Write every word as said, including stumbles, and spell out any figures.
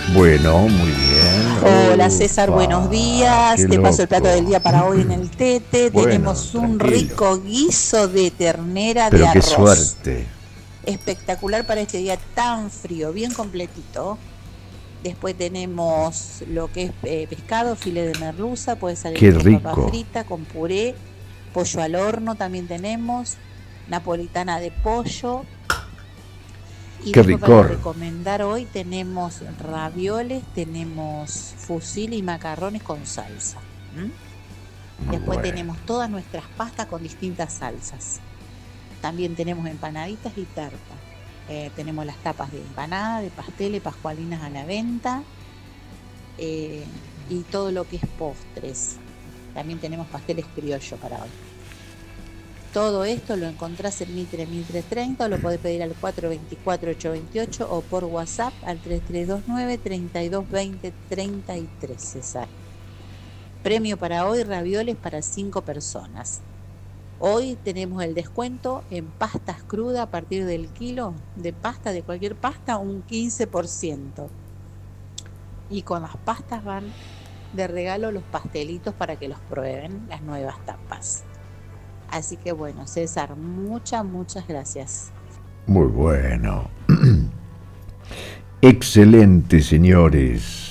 Bueno, muy bien. Hola César, buenos Ufa, días. qué Te paso el plato del loco. día para hoy en el Tete. Bueno, Tenemos un tranquilo. rico guiso de ternera de Pero qué arroz. suerte. Espectacular para este día tan frío, bien completito. Después tenemos lo que es eh, pescado, filete de merluza, puede salir Qué con papa rico. frita, con puré, pollo al horno también tenemos, napolitana de pollo. Y Qué después para ricor. recomendar hoy tenemos ravioles, tenemos fusil y macarrones con salsa. ¿m? Muy Después bueno. tenemos todas nuestras pastas con distintas salsas. También tenemos empanaditas y tartas. Eh, tenemos las tapas de empanada, de pasteles, pascualinas a la venta eh, y todo lo que es postres. También tenemos pasteles criollo para hoy. Todo esto lo encontrás en Mitre mil trescientos treinta o lo podés pedir al cuatro dos cuatro, ocho dos ocho o por WhatsApp al tres tres dos nueve, tres dos dos cero, tres tres, César. Premio para hoy, ravioles para cinco personas. Hoy tenemos el descuento en pastas crudas a partir del kilo de pasta, de cualquier pasta, un quince por ciento. Y con las pastas van de regalo los pastelitos para que los prueben, las nuevas tapas. Así que bueno, César, muchas, muchas gracias. Muy bueno. Excelente, señores.